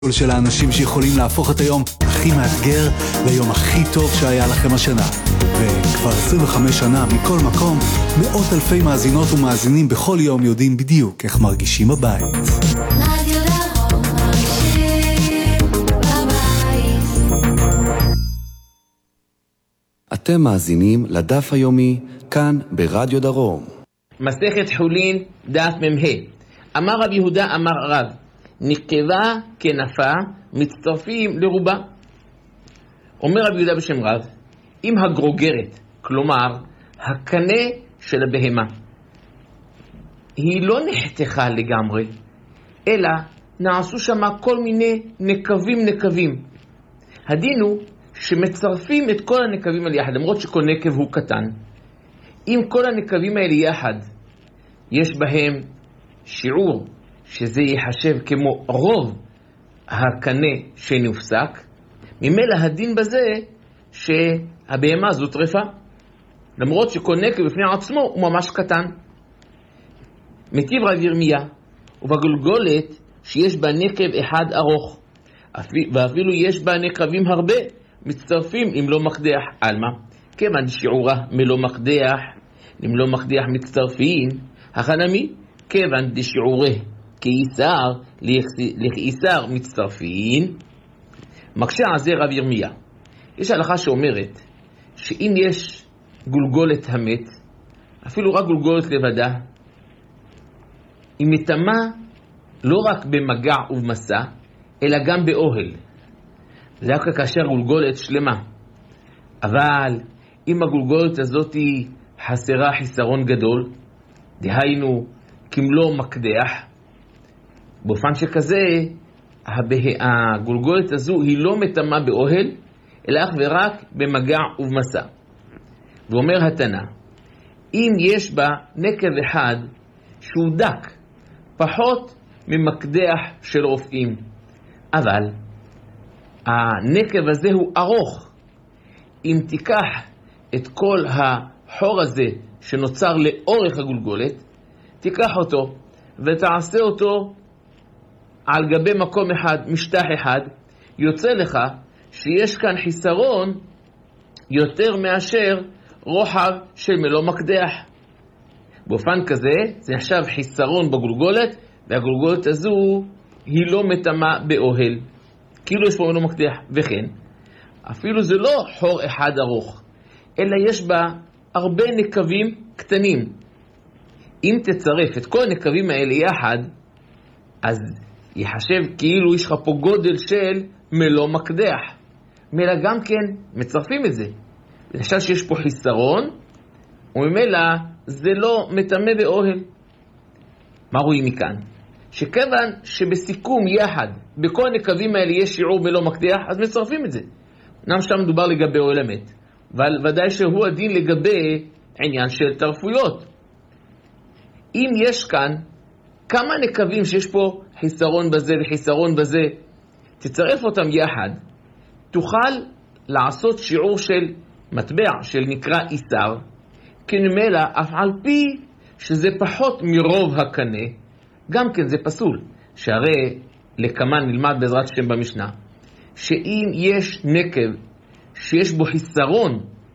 של האנשים שיכולים להפוך את היום הכי מאתגר ליום הכי טוב שהיה לכם השנה. וכבר 25 שנה מכל מקום, מאות אלפי מאזינות ומאזינים בכל יום יודעים בדיוק איך מרגישים בבית. רדיו דרום מרגישים בבית. אתם מאזינים לדף היומי כאן ברדיו דרום. מסכת חולין דף ממ"ה. אמר רב יהודה אמר רב, נקבה כנפה מצטרפים לרובה. אומר רב יהודה בשם רב, אם הגרוגרת, כלומר הקנה של הבהמה, היא לא נחתכה לגמרי, אלא נעשו שם כל מיני נקבים. הדין הוא שמצרפים את כל הנקבים על יחד, למרות שכל נקב הוא קטן. אם כל הנקבים האלה יחד יש בהם שיעור שזה יחשב כמו רוב הקנה שנפסק, ממילא הדין בזה שהבהמה זו טרפה, למרות שכל נקב בפני עצמו הוא ממש קטן. מטיב רב ירמיה, ובגולגולת שיש בה נקב אחד ארוך, ואפילו יש בה נקבים הרבה, מצטרפים אם לא מקדח. אלמה, כיוון שיעורה מלא מקדח, אם לא מקדח מצטרפים, החנמי, כיוון דשיעורי כיסר לכיסר מצטרפין, מקשה על זה רב ירמיה. יש הלכה שאומרת שאם יש גולגולת המת, אפילו רק גולגולת לבדה, היא מטמאה לא רק במגע ובמסע, אלא גם באוהל. זה רק כאשר גולגולת שלמה. אבל אם הגולגולת הזאת חסרה חיסרון גדול, דהיינו כמלוא מקדח, באופן שכזה הגולגולת הזו היא לא מטמאה באוהל, אלא אך ורק במגע ובמסע. ואומר התנא, אם יש בה נקב אחד שהוא דק, פחות ממקדח של רופאים, אבל הנקב הזה הוא ארוך, אם תיקח את כל החור הזה שנוצר לאורך הגולגולת, תיקח אותו ותעשה אותו על גבי מקום אחד, משטח אחד, יוצא לך שיש כאן חיסרון יותר מאשר רוחב של מלוא מקדח. באופן כזה זה נחשב חיסרון בגולגולת, והגולגולת הזו היא לא מטמאה באוהל, כאילו יש פה מלוא מקדח. וכן, אפילו זה לא חור אחד ארוך, אלא יש בה הרבה נקבים קטנים. אם תצרף את כל הנקבים האלה יחד, אז יחשב כאילו יש לך פה גודל של מלוא מקדח. מילא גם כן מצרפים את זה. למשל שיש פה חיסרון, וממילא זה לא מטמא באוהל. מה רואים מכאן? שכיוון שבסיכום יחד, בכל הנקבים האלה יש שיעור מלוא מקדח, אז מצרפים את זה. אמנם שם מדובר לגבי אוהל המת, אבל ודאי שהוא הדין לגבי עניין של טרפויות. אם יש כאן כמה נקבים שיש פה חיסרון בזה וחיסרון בזה, תצרף אותם יחד, תוכל לעשות שיעור של מטבע של נקרא איסר, כנמלא אף על פי שזה פחות מרוב הקנה, גם כן זה פסול. שהרי לכמן נלמד בעזרת השם במשנה, שאם יש נקב שיש בו חיסרון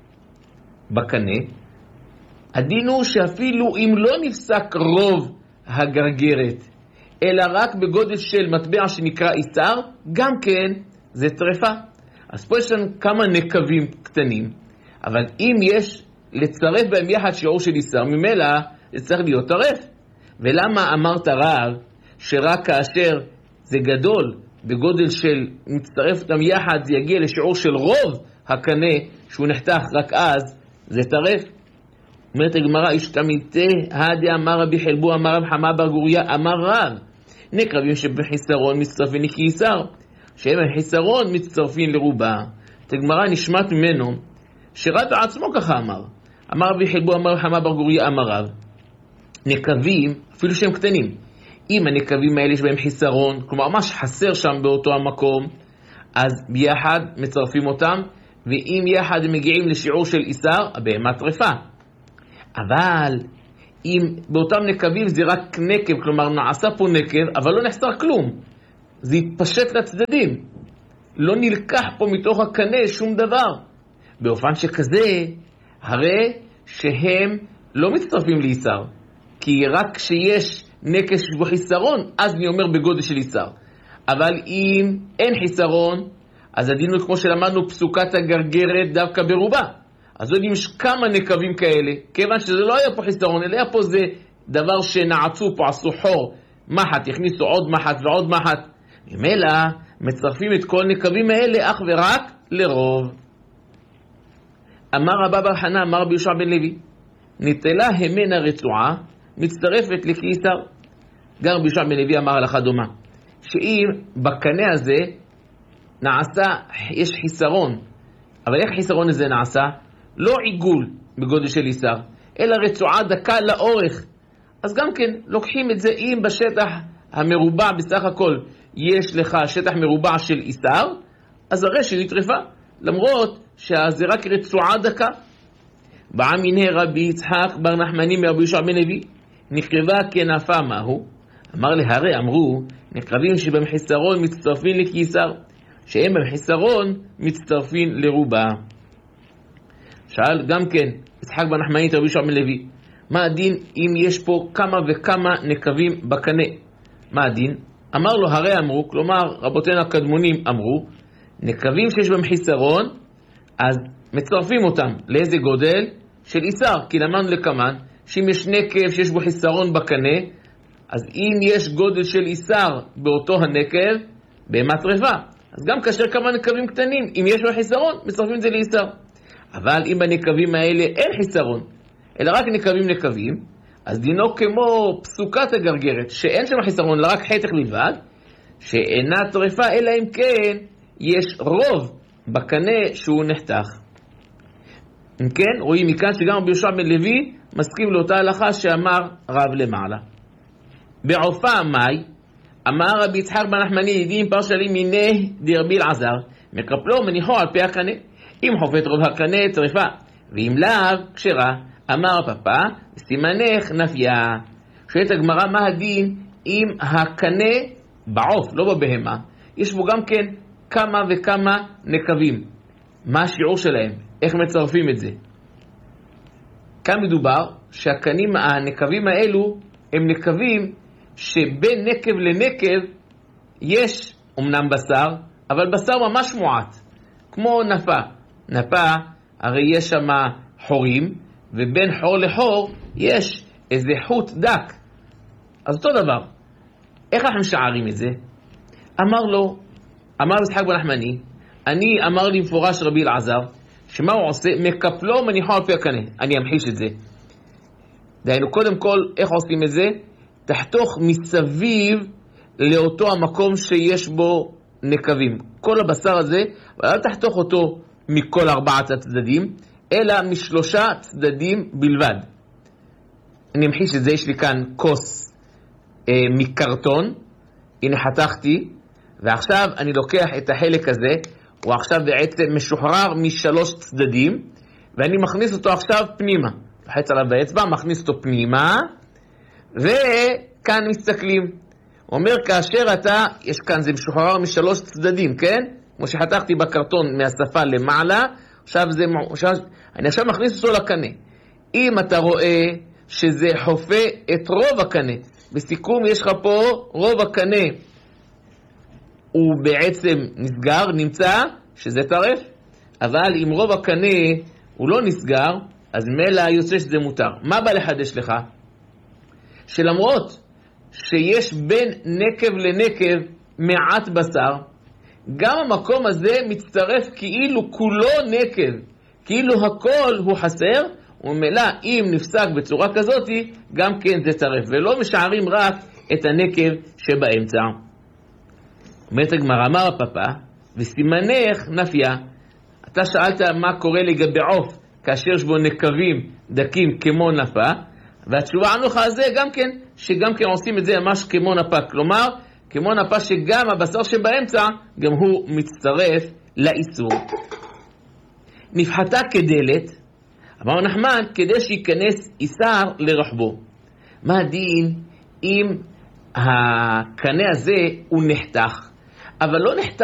בקנה, הדין הוא שאפילו אם לא נפסק רוב הגרגרת, אלא רק בגודל של מטבע שנקרא איסר, גם כן זה טרפה. אז פה יש לנו כמה נקבים קטנים, אבל אם יש לצרף בהם יחד שיעור של איסר, ממילא זה צריך להיות טרף. ולמה אמרת רב שרק כאשר זה גדול, בגודל של מצטרף אותם יחד, זה יגיע לשיעור של רוב הקנה שהוא נחתך, רק אז זה טרף? אומרת הגמרא, השתמיתה הדי אמר רבי חלבו אמר רב חמא בר גוריה אמר רב, נקבים שבחיסרון מצטרפים לכיסר, שהם החיסרון מצטרפים לרובה. את הגמרא נשמט ממנו שרב בעצמו ככה אמר רבי חלבו אמר רב חמא בר גוריה אמר רב, נקבים אפילו שהם קטנים, אם הנקבים האלה יש בהם חיסרון, כלומר ממש חסר שם באותו המקום, אז ביחד מצרפים אותם, ואם יחד הם מגיעים לשיעור של איסר, הבהמה טרפה. אבל אם באותם נקבים זה רק נקב, כלומר נעשה פה נקב, אבל לא נחסר כלום, זה יתפשט לצדדים. לא נלקח פה מתוך הקנה שום דבר. באופן שכזה, הרי שהם לא מצטרפים לישר. כי רק כשיש נקש בחיסרון, אז אני אומר בגודל של ישר. אבל אם אין חיסרון, אז הדין הוא כמו שלמדנו פסוקת הגרגרת דווקא ברובה. אז יודעים יש כמה נקבים כאלה, כיוון שזה לא היה פה חיסרון, אלא היה פה זה דבר שנעצו פה, עשו חור, מחט, הכניסו עוד מחט ועוד מחט. ממילא מצרפים את כל נקבים האלה אך ורק לרוב. אמר רבא בר חנא, אמר רבי יהושע בן לוי, נטלה המנה רצועה, מצטרפת לקיסר. גם רבי יהושע בן לוי אמר הלכה דומה, שאם בקנה הזה נעשה, יש חיסרון, אבל איך חיסרון הזה נעשה? לא עיגול בגודל של ישר, אלא רצועה דקה לאורך. אז גם כן לוקחים את זה, אם בשטח המרובע בסך הכל יש לך שטח מרובע של ישר, אז הרשת היא טרפה, למרות שזה רק רצועה דקה. באה מיני רבי יצחק בר נחמני מרבי יהושע בן לוי, נכתבה כנפה מהו? אמר להרי, אמרו, נקרבים שבמחיסרון מצטרפים לקיסר, שהם במחיסרון מצטרפים לרובה. שאל גם כן יצחק בר נחמני את רבי יהושע בן לוי, מה הדין אם יש פה כמה וכמה נקבים בקנה? מה הדין? אמר לו, הרי אמרו, כלומר רבותינו הקדמונים אמרו, נקבים שיש בהם חיסרון, אז מצרפים אותם. לאיזה גודל? של ישר, כי למדנו לקמן, שאם יש נקב שיש בו חיסרון בקנה, אז אם יש גודל של ישר באותו הנקב, בהמה טרפה. אז גם כאשר כמה נקבים קטנים, אם יש בו חיסרון, מצרפים את זה לישר. אבל אם בנקבים האלה אין חיסרון, אלא רק נקבים, אז דינו כמו פסוקת הגרגרת, שאין שם חיסרון, אלא רק חתך בלבד, שאינה טרפה, אלא אם כן יש רוב בקנה שהוא נחתך. אם כן, רואים מכאן שגם רבי יהושע בן לוי מסכים לאותה הלכה שאמר רב למעלה. בעופה מאי, אמר רבי יצחק בר נחמני, ידיעים פרשלים מיני דרבי אלעזר, מקפלו מניחו על פי הקנה. אם חופת רוב הקנה טרפה, ואם לאו כשרה, אמר הפפה, סימנך נפיה. שואלת הגמרא, מה הדין אם הקנה בעוף, לא בבהמה, יש בו גם כן כמה וכמה נקבים? מה השיעור שלהם? איך מצרפים את זה? כאן מדובר שהנקבים האלו הם נקבים שבין נקב לנקב יש אמנם בשר, אבל בשר ממש מועט, כמו נפה. נפה הרי יש שם חורים, ובין חור לחור יש איזה חוט דק. אז אותו דבר. איך אנחנו משערים את זה? אמר יצחק בר נחמני, אמר לי מפורש רבי אלעזר, שמה הוא עושה? מקפלו מניחו על פי הקנה. אני אמחיש את זה. דהיינו, קודם כל, איך עושים את זה? תחתוך מסביב לאותו המקום שיש בו נקבים. כל הבשר הזה, אבל אל תחתוך אותו מכל 4 הצדדים, אלא מ3 צדדים בלבד. אני אמחיש את זה, יש לי כאן כוס מקרטון, הנה חתכתי, ועכשיו אני לוקח את החלק הזה, הוא עכשיו בעצם משוחרר מ3 צדדים, ואני מכניס אותו עכשיו פנימה. לחץ עליו באצבע, מכניס אותו פנימה, וכאן מסתכלים. הוא אומר, כאשר יש כאן, זה משוחרר מ3 צדדים, כן? כמו שחתכתי בקרטון מהשפה למעלה, אני עכשיו מכניס אותו לקנה. אם אתה רואה שזה חופה את רוב הקנה, בסיכום יש לך פה רוב הקנה, הוא בעצם נסגר, נמצא שזה טרף, אבל אם רוב הקנה הוא לא נסגר, אז מלא יוצא שזה מותר. מה בא לחדש לך? שלמרות שיש בין נקב לנקב מעט בשר, גם המקום הזה מצטרף כאילו כולו נקב, כאילו הכל הוא חסר, וממילא אם נפסק בצורה כזאת, גם כן זה טרף, ולא משערים רק את הנקב שבאמצע. אומרת הגמרא, אמר הפפה, וסימנך נפיה. אתה שאלת מה קורה לגבי עוף, כאשר יש בו נקבים דקים כמו נפה, והתשובה ענו לך זה גם כן, שגם כן עושים את זה ממש כמו נפה, כלומר, כמו נפה שגם הבשר שבאמצע, גם הוא מצטרף לאיסור. נפחתה כדלת, אמר נחמן, כדי שייכנס איסר לרחבו. מה הדין אם הקנה הזה הוא נחתך, אבל לא נחתך